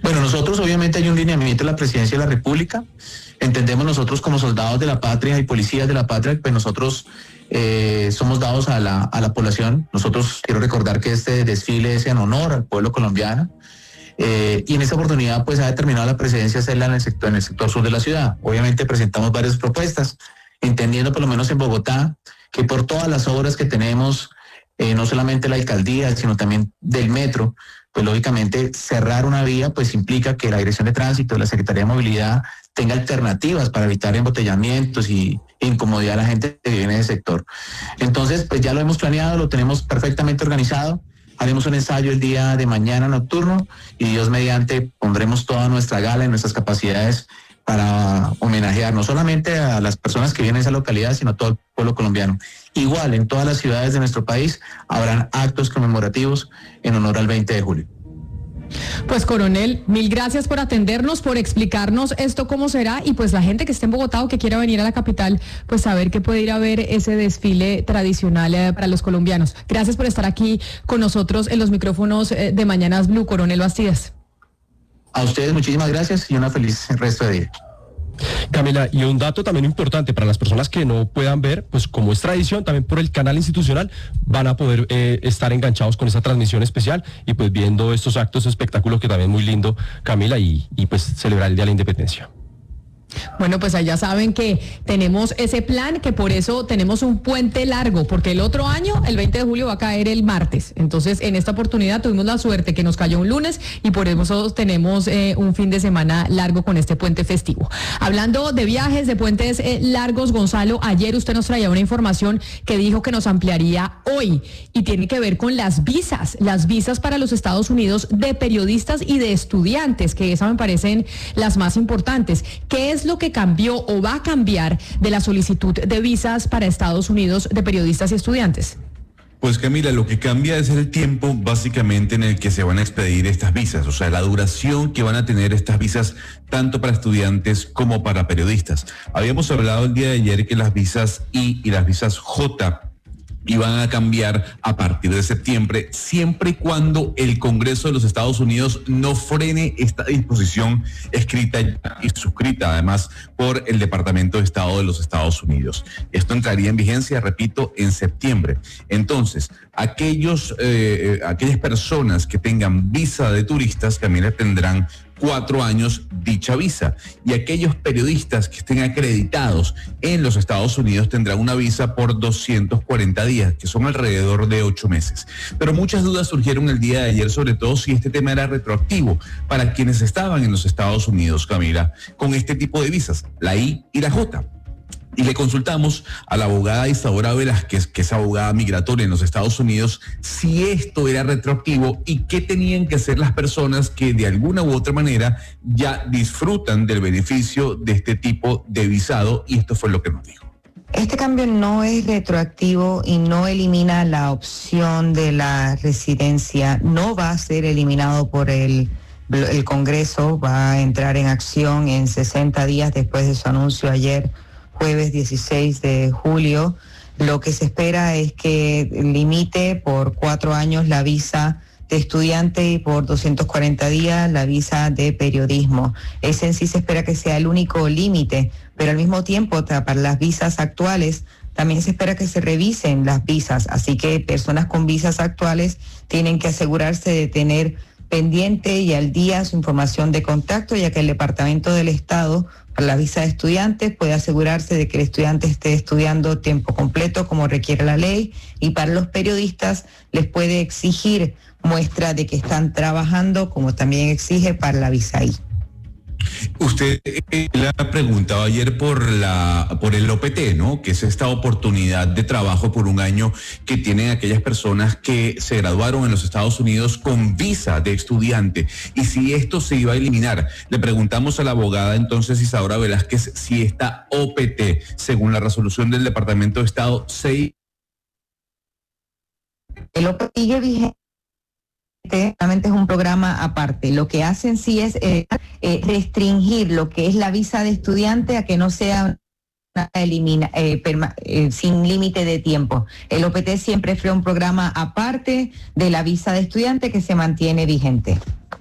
Bueno, nosotros obviamente hay un lineamiento de la Presidencia de la República. Entendemos nosotros como soldados de la patria y policías de la patria, pues nosotros somos dados a la población. Nosotros quiero recordar que este desfile es en honor al pueblo colombiano. Y en esta oportunidad pues ha determinado la presidencia hacerla en el sector sur de la ciudad. Obviamente presentamos varias propuestas, entendiendo por lo menos en Bogotá que por todas las obras que tenemos, no solamente la alcaldía, sino también del metro, pues lógicamente cerrar una vía pues implica que la Dirección de Tránsito, la Secretaría de Movilidad tenga alternativas para evitar embotellamientos y incomodidad a la gente que vive en ese sector. Entonces pues ya lo hemos planeado, lo tenemos perfectamente organizado. Haremos un ensayo el día de mañana nocturno y Dios mediante pondremos toda nuestra gala y nuestras capacidades para homenajear no solamente a las personas que viven en esa localidad, sino a todo el pueblo colombiano. Igual, en todas las ciudades de nuestro país habrán actos conmemorativos en honor al 20 de julio. Pues coronel, mil gracias por atendernos, por explicarnos esto cómo será y pues la gente que esté en Bogotá o que quiera venir a la capital, pues saber que puede ir a ver ese desfile tradicional para los colombianos. Gracias por estar aquí con nosotros en los micrófonos de Mañanas Blue, coronel Bastidas. A ustedes muchísimas gracias y una feliz resto de día. Camila, y un dato también importante para las personas que no puedan ver, pues como es tradición, también por el canal institucional van a poder estar enganchados con esa transmisión especial y pues viendo estos actos, espectáculos que también es muy lindo, Camila, y pues celebrar el Día de la Independencia. Bueno, pues allá saben que tenemos ese plan, que por eso tenemos un puente largo, porque el otro año, el 20 de julio, va a caer el martes. Entonces, en esta oportunidad tuvimos la suerte que nos cayó un lunes y por eso tenemos un fin de semana largo con este puente festivo. Hablando de viajes, de puentes largos, Gonzalo, ayer usted nos traía una información que dijo que nos ampliaría hoy y tiene que ver con las visas para los Estados Unidos de periodistas y de estudiantes, que esas me parecen las más importantes. ¿Qué es lo que cambió o va a cambiar de la solicitud de visas para Estados Unidos de periodistas y estudiantes? Pues Camila, lo que cambia es el tiempo básicamente en el que se van a expedir estas visas, o sea, la duración que van a tener estas visas tanto para estudiantes como para periodistas. Habíamos hablado el día de ayer que las visas I y las visas J iban a cambiar a partir de septiembre, siempre y cuando el Congreso de los Estados Unidos no frene esta disposición escrita y suscrita además por el Departamento de Estado de los Estados Unidos. Esto entraría en vigencia, repito, en septiembre. Entonces, aquellas personas que tengan visa de turistas, Camila, tendrán 4 años dicha visa, y aquellos periodistas que estén acreditados en los Estados Unidos tendrán una visa por 240 días, que son alrededor de 8 meses. Pero muchas dudas surgieron el día de ayer, sobre todo si este tema era retroactivo para quienes estaban en los Estados Unidos, Camila, con este tipo de visas, la I y la J. Y le consultamos a la abogada Isadora Velázquez, que es abogada migratoria en los Estados Unidos, si esto era retroactivo y qué tenían que hacer las personas que de alguna u otra manera ya disfrutan del beneficio de este tipo de visado, y esto fue lo que nos dijo. Este cambio no es retroactivo y no elimina la opción de la residencia, no va a ser eliminado por el Congreso, va a entrar en acción en 60 días después de su anuncio ayer, jueves 16 de julio. Lo que se espera es que limite por 4 años la visa de estudiante y por 240 días la visa de periodismo. Ese en sí se espera que sea el único límite, pero al mismo tiempo para las visas actuales también se espera que se revisen las visas, así que personas con visas actuales tienen que asegurarse de tener pendiente y al día su información de contacto, ya que el Departamento del Estado para la visa de estudiantes puede asegurarse de que el estudiante esté estudiando tiempo completo como requiere la ley, y para los periodistas les puede exigir muestra de que están trabajando, como también exige para la visa I. Usted le ha preguntado ayer por el OPT, ¿no? Que es esta oportunidad de trabajo por un año que tienen aquellas personas que se graduaron en los Estados Unidos con visa de estudiante, y si esto se iba a eliminar. Le preguntamos a la abogada entonces Isadora Velázquez si esta OPT, según la resolución del Departamento de Estado, el OPT sigue vigente. Realmente es un programa aparte. Lo que hacen sí es restringir lo que es la visa de estudiante a que no sea sin límite de tiempo. El OPT siempre fue un programa aparte de la visa de estudiante que se mantiene vigente.